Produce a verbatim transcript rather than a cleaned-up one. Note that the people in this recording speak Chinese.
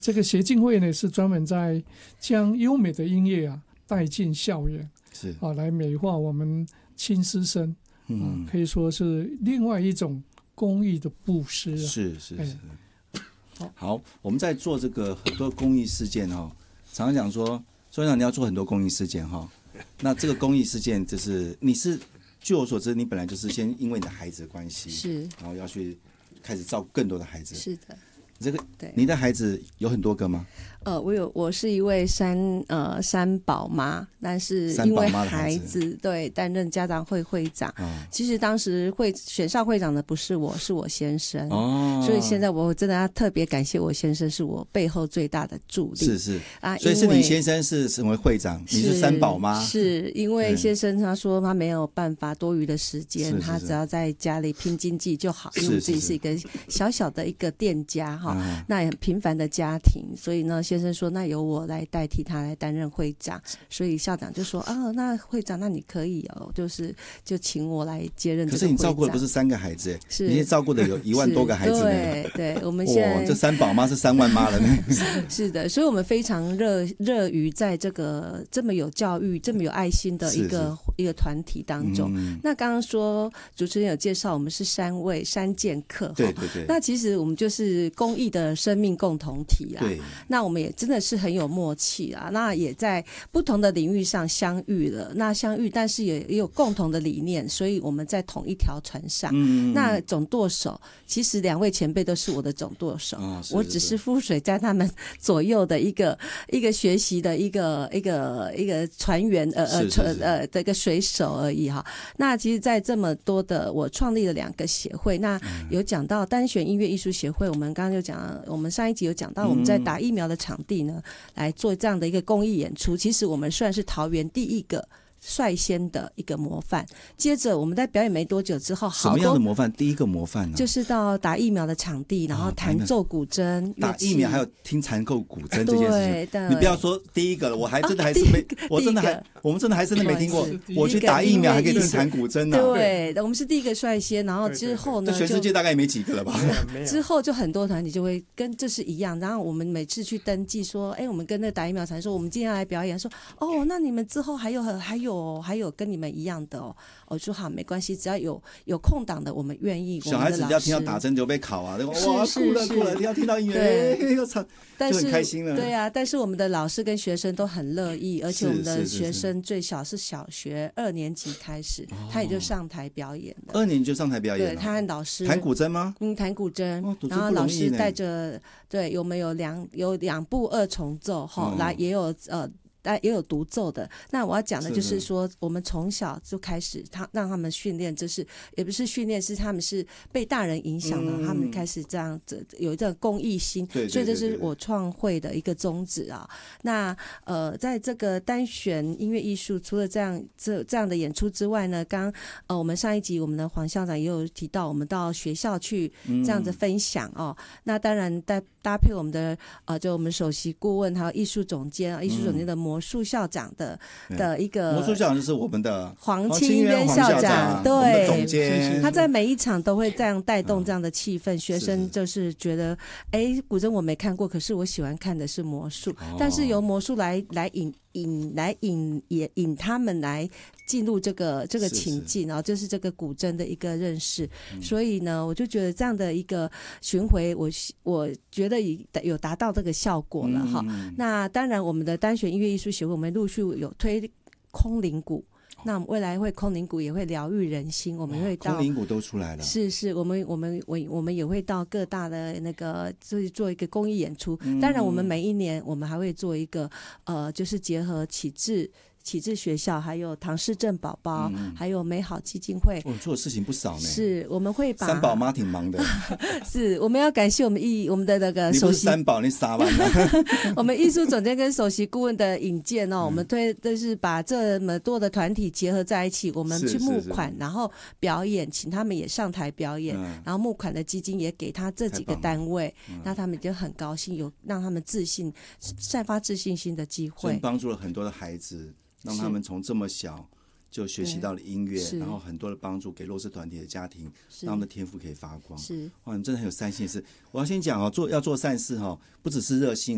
这个协进会呢是专门在将优美的音乐啊带进校园， 是啊来美化我们亲师生，嗯、啊，可以说是另外一种公益的布施、啊。 是是是。 哎好，我们在做这个很多公益事件哈，常常讲说，所长你要做很多公益事件哈。那这个公益事件就是你是据我所知，你本来就是先因为你的孩子的关系， 是， 然后要去开始照顾更多的孩子。 是的。 这个对， 你的孩子有很多个吗？ 呃，我有，我是一位三呃三宝妈，但是因为孩子对担任家长会会长、哦，其实当时会选上会长的不是我，是我先生哦，所以现在我真的要特别感谢我先生，是我背后最大的助力。 是是啊，所以是你先生是成为会长，你是三宝妈， 是因为先生他说他没有办法多余的时间，他只要在家里拼经济就好，因为我自己是一个小小的一个店家哈。嗯、那也很平凡的家庭，所以呢，先生说那由我来代替他来担任会长，所以校长就说啊，那会长那你可以哦，就是就请我来接任这个会长。 可是你照顾的不是三个孩子，是你照顾的有一万多个孩子呢。 对对，我们现在、 哦、这三宝妈是三万妈了呢。 是的，所以我们非常热热于在这个这么有教育、这么有爱心的一个是是一个团体当中。嗯、那刚刚说主持人有介绍，我们是三位三剑客， 对对对。 那其实我们就是公益的生命共同体啊。 对。 那我们也真的是很有默契啊，那也在不同的领域上相遇了。那相遇，但是也也有共同的理念，所以我们在同一条船上。嗯。那总舵手，其实两位前辈都是我的总舵手，哦、是是是我只是覆水在他们左右的一个一个学习的一个一个一个船员呃呃船呃的一个水手而已哈。那其实，在这么多的，我创立了两个协会。那有讲到单选音乐艺术协会，我们刚刚就讲，我们上一集有讲到，我们在打疫苗的场地呢，来做这样的一个公益演出。其实我们算是桃园第一个率先的一个模范。接着我们在表演没多久之后， 什么样的模范？第一个模范呢、啊？ 就是到打疫苗的场地，然后弹奏古筝、哦、 打疫苗还有听弹奏古筝这件事情。你不要说第一个了，我还真的还是没，啊、我真的还，我们真的还真的没听过。我去打疫苗还可以听弹古筝呢、 啊。对，我们是第一个率先，然后之后呢， 这全世界大概也没几个了吧？ 之后就很多团体就会跟这是一样，然后我们每次去登记说，哎，我们跟那打疫苗团说，我们今天要来表演，说哦，那你们之后还有还有。还有跟你们一样的哦，我说好没关系，只要有有空档的，我们愿意。 小孩子只要听到打针就被考啊，哇，哭了哭了，要听到音乐，又唱，就很开心了。 对啊，但是我们的老师跟学生都很乐意，而且我们的学生最小是小学二年级开始，他也就上台表演了。 二年级就上台表演了， 对，他和老师弹古筝吗？ 嗯，弹古筝，哦、然后老师带着，对，有没有两有两部二重奏哈，来、哦、也有呃。但也有独奏的。那我要讲的就是说，我们从小就开始，他让他们训练，就是也不是训练，是他们是被大人影响了、嗯，他们开始这样子有一个公益心， 对对对对， 所以这是我创会的一个宗旨啊。那呃，在这个单选音乐艺术，除了这样这这样的演出之外呢，刚呃我们上一集我们的黄校长也有提到，我们到学校去这样子分享哦。嗯、那当然搭搭配我们的呃，就我们首席顾问还有艺术总监啊，艺术总监的魔术校长的、嗯、的一个魔术校长就是我们的黄清渊校长，对， 总监， 他在每一场都会这样带动这样的气氛，嗯、学生就是觉得，哎，古筝我没看过，可是我喜欢看的是魔术，哦、但是由魔术来来引引来引也引他们来进入这个这个情境，然后就是这个古筝的一个认识、嗯。所以呢，我就觉得这样的一个巡回，我我觉得有达到这个效果了哈、嗯。那当然，我们的单选音乐艺术协会，我们陆续有推空灵鼓。那未来会空灵鼓也会疗愈人心，我们会到空灵鼓都出来了， 是是，我们我们我我们也会到各大的那个就是做一个公益演出。嗯、当然，我们每一年我们还会做一个呃，就是结合启智。启智学校，还有唐氏症宝宝、嗯，还有美好基金会， 我、哦、做的事情不少呢。 是，我们会把三宝妈挺忙的。 是，我们要感谢我们艺我们的那个首席， 你不是三宝，你傻吧？ 我们艺术总监跟首席顾问的引荐哦，嗯、我们推就是把这么多的团体结合在一起，我们去募款，然后表演，请他们也上台表演，嗯、然后募款的基金也给他这几个单位，嗯、那他们就很高兴，有让他们自信、散发自信心的机会， 帮助了很多的孩子。让他们从这么小就学习到了音乐，然后很多的帮助给弱势团体的家庭，让他们的天赋可以发光。 是， 哇，你真的很有善心事。我要先讲哦，做要做善事哈、哦，不只是热心。